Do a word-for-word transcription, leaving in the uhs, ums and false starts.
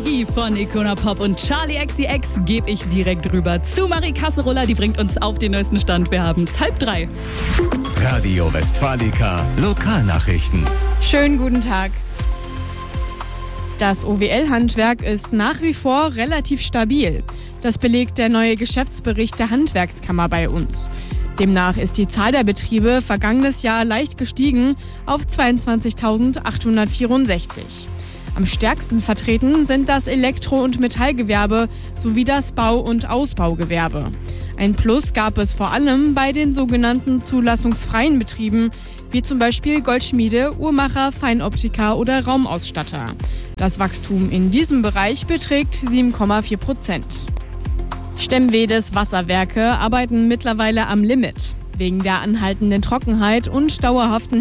Energie von Icona Pop und Charlie X C X gebe ich direkt rüber zu Marie Kasseroller. Die bringt uns auf den neuesten Stand. Wir haben es halb drei. Radio Westfalica Lokalnachrichten. Schönen guten Tag. Das O W L-Handwerk ist nach wie vor relativ stabil. Das belegt der neue Geschäftsbericht der Handwerkskammer bei uns. Demnach ist die Zahl der Betriebe vergangenes Jahr leicht gestiegen auf zweiundzwanzigtausendachthundertvierundsechzig. Am stärksten vertreten sind das Elektro- und Metallgewerbe sowie das Bau- und Ausbaugewerbe. Ein Plus gab es vor allem bei den sogenannten zulassungsfreien Betrieben, wie zum Beispiel Goldschmiede, Uhrmacher, Feinoptiker oder Raumausstatter. Das Wachstum in diesem Bereich beträgt sieben Komma vier Prozent. Stemvedes Wasserwerke arbeiten mittlerweile am Limit. Wegen der anhaltenden Trockenheit und dauerhaften